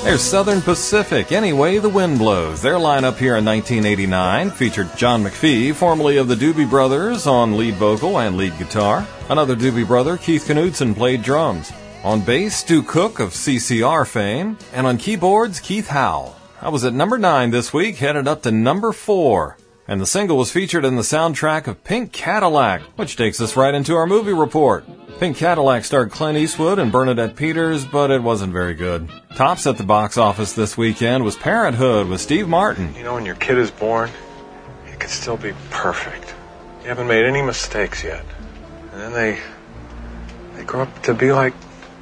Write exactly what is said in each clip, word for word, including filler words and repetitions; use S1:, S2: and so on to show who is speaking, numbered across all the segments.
S1: There's Southern Pacific, Any Way the Wind Blows. Their lineup here in nineteen eighty-nine featured John McPhee, formerly of the Doobie Brothers, on lead vocal and lead guitar. Another Doobie brother, Keith Knudsen, played drums. On bass, Stu Cook of C C R fame. And on keyboards, Keith Howell. I was at number nine this week, headed up to number four. And the single was featured in the soundtrack of Pink Cadillac, which takes us right into our movie report. Pink Cadillac starred Clint Eastwood and Bernadette Peters, but it wasn't very good. Tops at the box office this weekend was Parenthood with Steve Martin.
S2: You know, when your kid is born, it could still be perfect. You haven't made any mistakes yet. And then they, they grow up to be like,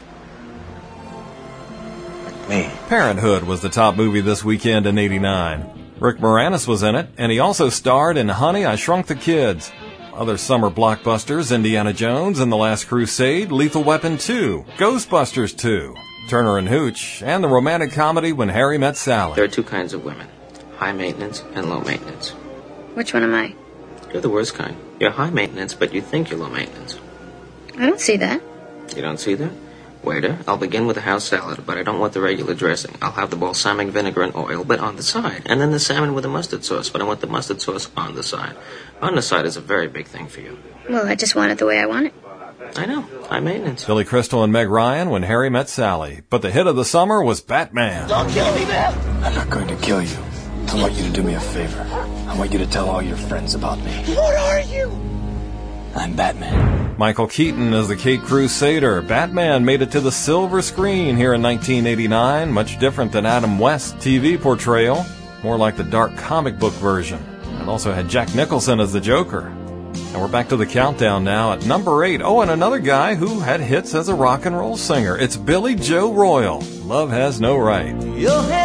S2: like me.
S1: Parenthood was the top movie this weekend in eighty-nine. Rick Moranis was in it, and he also starred in Honey, I Shrunk the Kids. Other summer blockbusters, Indiana Jones and The Last Crusade, Lethal Weapon two, Ghostbusters two, Turner and Hooch, and the romantic comedy When Harry Met Sally.
S3: There are two kinds of women, high maintenance and low maintenance.
S4: Which one am I?
S3: You're the worst kind. You're high maintenance, but you think you're low maintenance.
S4: I don't see that.
S3: You don't see that? Waiter, I'll begin with the house salad, but I don't want the regular dressing. I'll have the balsamic vinegar and oil, but on the side. And then the salmon with the mustard sauce, but I want the mustard sauce on the side. On the side is a very big thing for you.
S4: Well, I just want it the way I want it.
S3: I know. High maintenance.
S1: Billy Crystal and Meg Ryan, When Harry Met Sally. But the hit of the summer was Batman.
S5: Don't kill me, man! I'm not going to kill you. I want you to do me a favor. I want you to tell all your friends about me.
S6: What are you?
S5: I'm Batman.
S1: Michael Keaton as the Caped Crusader. Batman made it to the silver screen here in nineteen eighty-nine, much different than Adam West's T V portrayal, more like the dark comic book version. And also had Jack Nicholson as the Joker. And we're back to the countdown now at number eight. Oh, and another guy who had hits as a rock and roll singer. It's Billy Joe Royal. Love Has No Right.